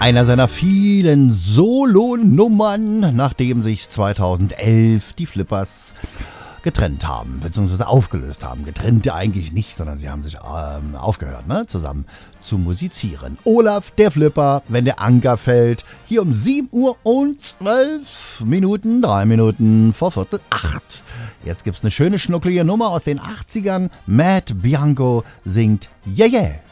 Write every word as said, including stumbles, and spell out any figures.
Einer seiner vielen Solo-Nummern, nachdem sich zweitausendelf die Flippers getrennt haben, beziehungsweise aufgelöst haben. Getrennt ja eigentlich nicht, sondern sie haben sich ähm, aufgehört, ne? Zusammen zu musizieren. Olaf, der Flipper, wenn der Anker fällt, hier um sieben Uhr und zwölf Minuten, drei Minuten vor Viertel acht. Jetzt gibt's eine schöne schnucklige Nummer aus den achtzigern. Matt Bianco singt Yeah Yeah.